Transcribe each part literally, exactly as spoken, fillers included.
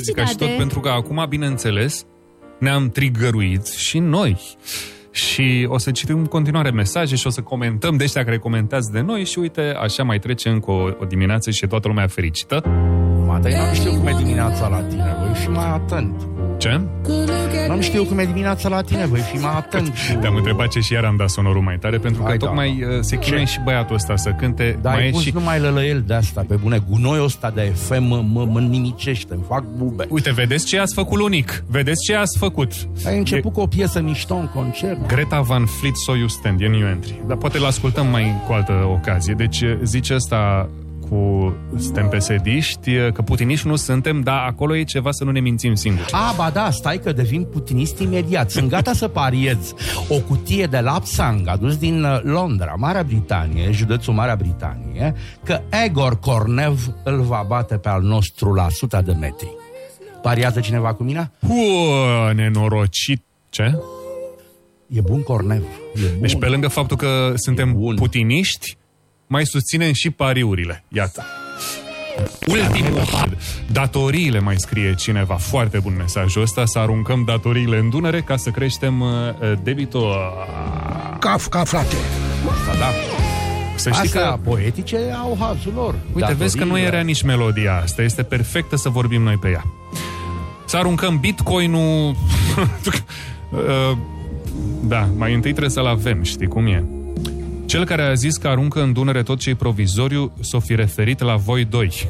muzica și tot, pentru că acum, bineînțeles, ne-am trigăruit și noi. Și o să citim în continuare mesaje și o să comentăm de ăștia care comentați de noi și uite, așa mai trece încă o, o dimineață și e toată lumea fericită. Matei, n-am știut cum e dimineața la tine, voi fi mai atent. Ce? N-am știut cum e dimineața la tine, voi fi mai atent. Cu... Te-am întrebat ce și iar am dat sonorul mai tare, pentru că Hai, tocmai da. se chinuie și băiatul ăsta să cânte. Dar ai pus și... numai lălăiel de asta, pe bune, gunoiul ăsta de F M mă, mă, mă nimicește, îmi fac bube. Uite, vedeți ce ați făcut unic, vedeți ce ați făcut. Ai început e... cu o piesă mișto în concert. Greta Van Fleet, So You Stand, e new entry. Dar poate l-ascultăm mai cu altă ocazie. Deci zice ăsta cu suntem pesediști, că putiniști nu suntem, dar acolo e ceva să nu ne mințim singuri. A, ba da, stai că devin putinist imediat. Sunt gata să pariez o cutie de lapsang adus din Londra, Marea Britanie, județul Marea Britanie, că Egor Cornev îl va bate pe al nostru la suta de metri. Pariază cineva cu mine? Uă, nenorocit. Ce? E bun Cornev. E bun. Deci pe lângă faptul că suntem putiniști, mai susținem și pariurile. Iată. Ultimul. Datoriile, mai scrie cineva. Foarte bun mesajul ăsta. Să aruncăm datoriile în Dunăre ca să creștem uh, debitul. Kafka, frate. Asta, da. Să știi Astea că poetice au hazul lor. Uite, datoriile... vezi că nu era nici melodia asta. Este perfectă să vorbim noi pe ea. Să aruncăm Bitcoin-ul... uh, da, mai întâi trebuie să-l avem. Știi cum e? Cel care a zis că aruncă în Dunăre tot ce-i provizoriu s-o fi referit la voi doi.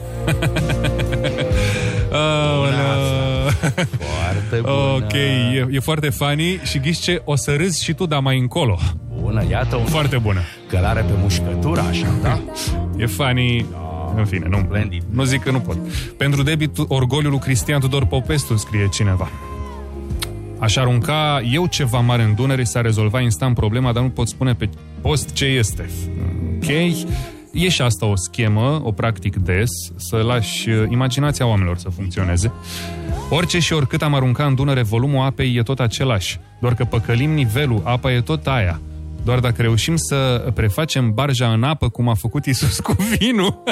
Oh, foarte bună. Ok, e, e foarte funny și ghiși ce, o să râzi și tu, dar mai încolo. Bună, iată un... Foarte bună. Călare pe mușcătură, așa, da? E funny... În fine, nu, nu zic că nu pot. Pentru debit, orgoliul lui Cristian Tudor Popescu, scrie cineva. Aș arunca eu ceva mare în Dunăre, s-a rezolvat instant problema, dar nu pot spune pe post ce este. Ok? E și asta o schemă, o practic des, să lași imaginația oamenilor să funcționeze. Orice și oricât am aruncat în Dunăre, volumul apei e tot același. Doar că păcălim nivelul, apa e tot aia. Doar dacă reușim să prefacem barja în apă, cum a făcut Iisus cu vinul.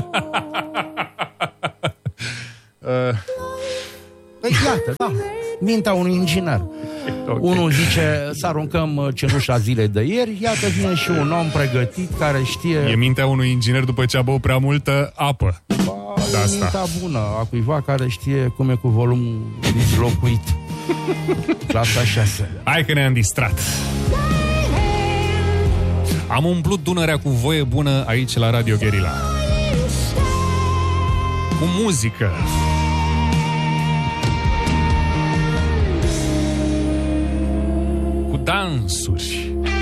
uh. Păi iată, da. Mintea unui inginer. Okay. Unul zice să aruncăm cenușa zilei de ieri, iată vine și un om pregătit care știe... E mintea unui inginer după ce a băut prea multă apă. Ba, e mintea bună a cuiva care știe cum e cu volumul dislocuit. Clasa șase. Hai că ne-am distrat. Am umplut Dunărea cu voie bună aici la Radio Guerilla. Cu muzică. Cu dansuri.